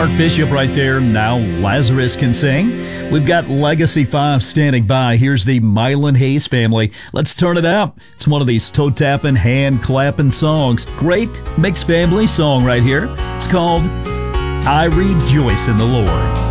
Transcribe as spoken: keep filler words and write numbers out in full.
Mark Bishop right there. Now Lazarus Can Sing. We've got Legacy five standing by. Here's the Mylan Hayes family. Let's turn it up. It's one of these toe-tapping, hand-clapping songs. Great mixed family song right here. It's called I Rejoice in the Lord.